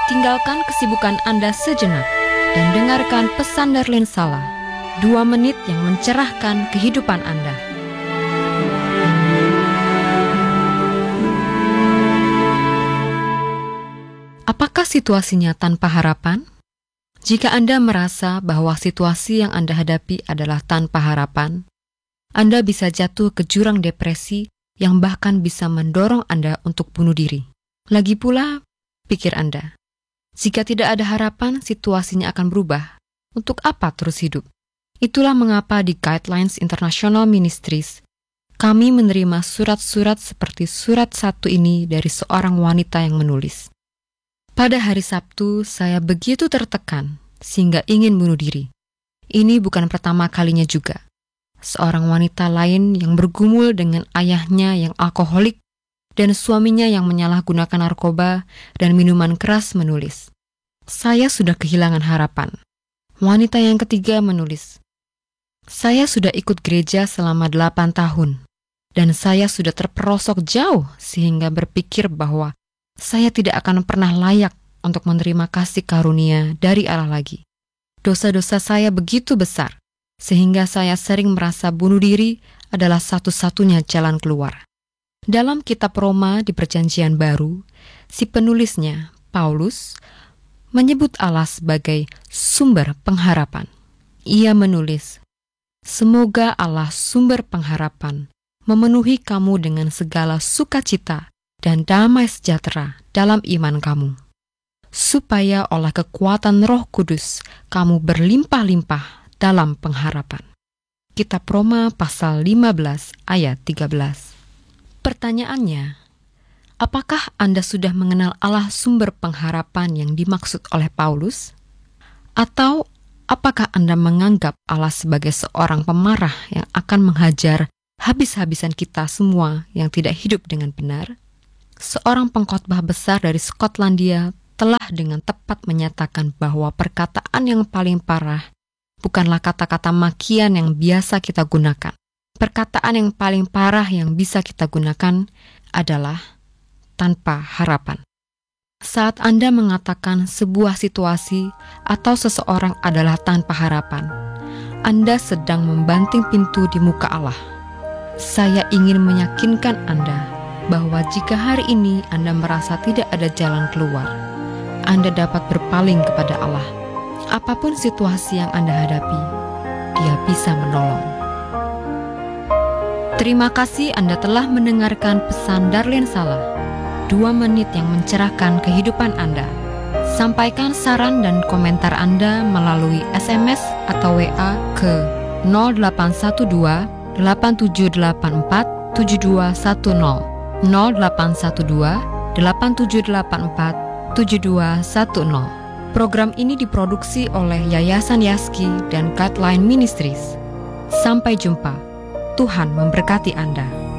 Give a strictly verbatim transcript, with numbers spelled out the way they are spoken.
Tinggalkan kesibukan Anda sejenak dan dengarkan pesan Darlene Sala, dua menit yang mencerahkan kehidupan Anda. Apakah situasinya tanpa harapan? Jika Anda merasa bahwa situasi yang Anda hadapi adalah tanpa harapan, Anda bisa jatuh ke jurang depresi yang bahkan bisa mendorong Anda untuk bunuh diri. Lagi pula, pikir Anda, jika tidak ada harapan, situasinya akan berubah. Untuk apa terus hidup? Itulah mengapa di Guidelines International Ministries, kami menerima surat-surat seperti surat satu ini dari seorang wanita yang menulis. Pada hari Sabtu, saya begitu tertekan sehingga ingin bunuh diri. Ini bukan pertama kalinya juga. Seorang wanita lain yang bergumul dengan ayahnya yang alkoholik dan suaminya yang menyalahgunakan narkoba dan minuman keras menulis, "Saya sudah kehilangan harapan." Wanita yang ketiga menulis, "Saya sudah ikut gereja selama delapan tahun, dan saya sudah terperosok jauh sehingga berpikir bahwa saya tidak akan pernah layak untuk menerima kasih karunia dari Allah lagi. Dosa-dosa saya begitu besar, sehingga saya sering merasa bunuh diri adalah satu-satunya jalan keluar." Dalam kitab Roma di Perjanjian Baru, si penulisnya, Paulus, menyebut Allah sebagai sumber pengharapan. Ia menulis, "Semoga Allah sumber pengharapan memenuhi kamu dengan segala sukacita dan damai sejahtera dalam iman kamu, supaya oleh kekuatan Roh Kudus kamu berlimpah-limpah dalam pengharapan." Kitab Roma pasal lima belas ayat tiga belas. Pertanyaannya, apakah Anda sudah mengenal Allah sumber pengharapan yang dimaksud oleh Paulus? Atau apakah Anda menganggap Allah sebagai seorang pemarah yang akan menghajar habis-habisan kita semua yang tidak hidup dengan benar? Seorang pengkhotbah besar dari Skotlandia telah dengan tepat menyatakan bahwa perkataan yang paling parah bukanlah kata-kata makian yang biasa kita gunakan. Perkataan yang paling parah yang bisa kita gunakan adalah tanpa harapan. Saat Anda mengatakan sebuah situasi atau seseorang adalah tanpa harapan, Anda sedang membanting pintu di muka Allah. Saya ingin meyakinkan Anda bahwa jika hari ini Anda merasa tidak ada jalan keluar, Anda dapat berpaling kepada Allah. Apapun situasi yang Anda hadapi, Dia bisa menolong. Terima kasih Anda telah mendengarkan pesan Darlene Sala, dua menit yang mencerahkan kehidupan Anda. Sampaikan saran dan komentar Anda melalui S M S atau W A ke nol delapan satu dua delapan tujuh delapan empat tujuh dua satu nol nol delapan satu dua delapan tujuh delapan empat tujuh dua satu nol. Program ini diproduksi oleh Yayasan Yaski dan Guideline Ministries. Sampai jumpa. Tuhan memberkati Anda.